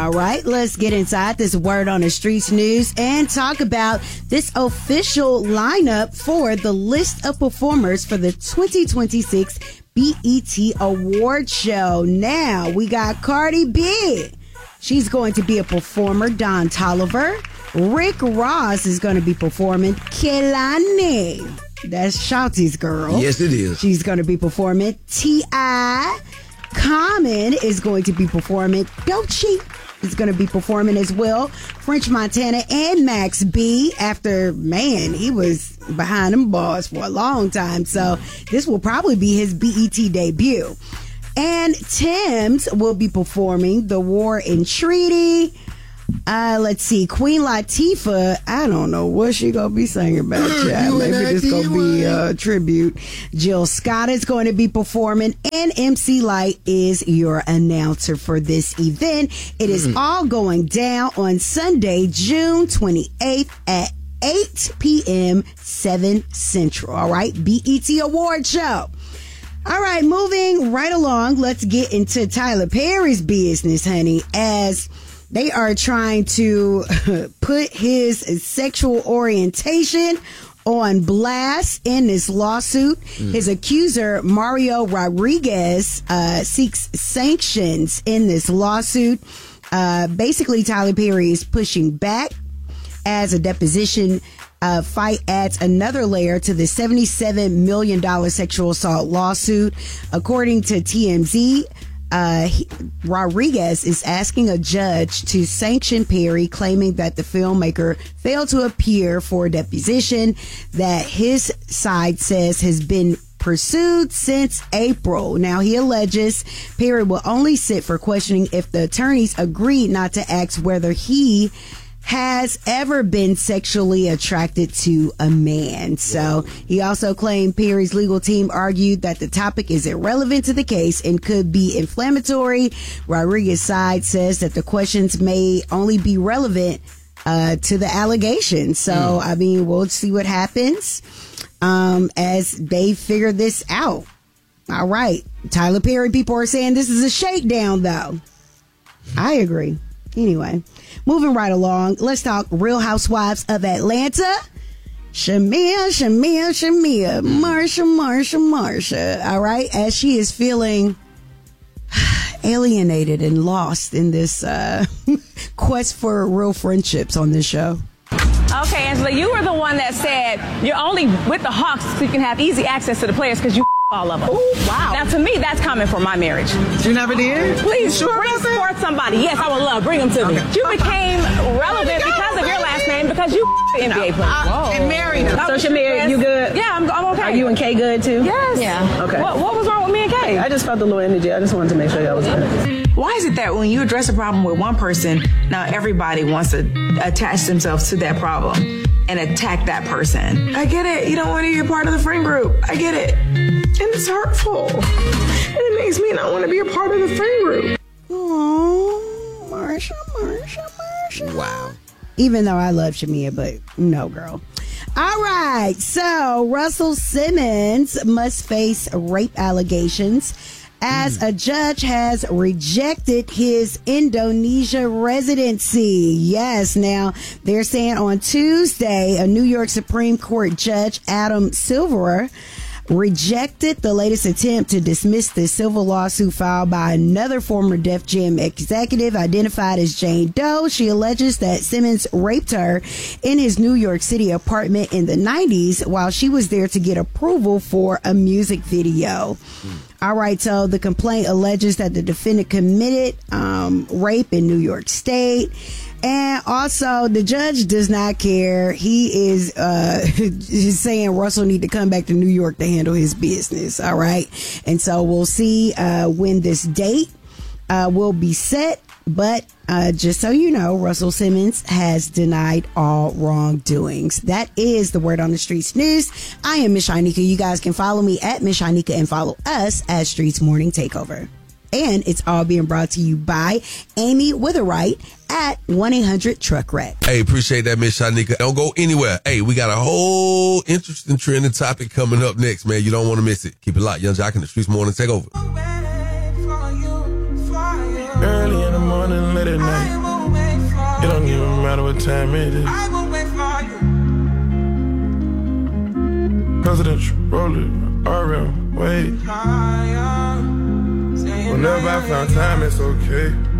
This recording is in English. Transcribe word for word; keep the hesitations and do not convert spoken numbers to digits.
All right, let's get inside this Word on the Streets news and talk about this official lineup for the list of performers for the twenty twenty-six B E T Award Show. Now, we got Cardi B. She's going to be a performer. Don Toliver. Rick Ross is going to be performing. Kehlani. That's Shawty's girl. Yes, it is. She's going to be performing. T I Common is going to be performing. Doechii is going to be performing as well. French Montana and Max B. After, man, he was behind them bars for a long time. So this will probably be his B E T debut. And Tems will be performing The War and Treaty. Uh, let's see, Queen Latifah, I don't know what she gonna be singing about, child. Maybe this gonna be a tribute. Jill Scott is going to be performing, and M C Lyte is your announcer for this event. It is mm. all going down on Sunday, June twenty-eighth at eight p.m. seven Central. All right, B E T Award Show. All right, moving right along, let's get into Tyler Perry's business, honey, as they are trying to put his sexual orientation on blast in this lawsuit. Mm. His accuser, Mario Rodriguez, uh, seeks sanctions in this lawsuit. Uh, basically, Tyler Perry is pushing back as a deposition uh, fight adds another layer to the seventy-seven million dollars sexual assault lawsuit. According to T M Z, Uh, he, Rodriguez is asking a judge to sanction Perry, claiming that the filmmaker failed to appear for a deposition that his side says has been pursued since April. Now, he alleges Perry will only sit for questioning if the attorneys agreed not to ask whether he has ever been sexually attracted to a man. So he also claimed Perry's legal team argued that the topic is irrelevant to the case and could be inflammatory. Rodriguez's side says that the questions may only be relevant uh, to the allegations. So, mm. I mean, we'll see what happens um, as they figure this out. All right. Tyler Perry people are saying this is a shakedown, though. I agree. Anyway, moving right along, let's talk Real Housewives of Atlanta. Shamia, Shamia, Shamia, Marsha, Marsha, Marsha. All right, as she is feeling alienated and lost in this uh, quest for real friendships on this show. Okay, Angela, you were the one that said you're only with the Hawks so you can have easy access to the players because you all of them. Ooh, wow. Now, to me, that's common for my marriage. You never did? Please, sure bring forth somebody. Yes, I would love. Bring them to me. Okay. You became relevant because of your last name because you N B A player. Whoa. And married him. So, Shamir, you good? Yeah, I'm, I'm okay. Are you and Kay good, too? Yes. Yeah. Okay. What, what was wrong with me and Kay? I just felt a little energy. I just wanted to make sure y'all was good. Why is it that when you address a problem with one person, now everybody wants to attach themselves to that problem and attack that person? I get it. You don't want to be a part of the friend group. I get it. And it's hurtful. And it makes me not want to be a part of the friend group. Oh, Marsha, Marsha, Marsha. Wow. Even though I love Shamia, but no, girl. All right. So Russell Simmons must face rape allegations as a judge has rejected his Indonesia residency. Yes, now they're saying on Tuesday, a New York Supreme Court judge, Adam Silverer, rejected the latest attempt to dismiss the civil lawsuit filed by another former Def Jam executive identified as Jane Doe. She alleges that Simmons raped her in his New York City apartment in the nineties while she was there to get approval for a music video. Mm. All right, so the complaint alleges that the defendant committed um, rape in New York State. And also, the judge does not care. He is uh, he's saying Russell need to come back to New York to handle his business. All right. And so we'll see uh, when this date uh, will be set. But uh, just so you know, Russell Simmons has denied all wrongdoings. That is the Word on the Streets news. I am Miss Shanika. You guys can follow me at Miss Shanika and follow us at Streets Morning Takeover. And it's all being brought to you by Amy Witherite at one eight hundred truck wreck. Hey, appreciate that, Miss Shanika. Don't go anywhere. Hey, we got a whole interesting trending topic coming up next, man. You don't want to miss it. Keep it locked. Young Jock in the Streets Morning Takeover. Early in the morning, late at night. time it is. I will wait for you. Presidential rolling, R M, wait. Whenever I found time, it's okay.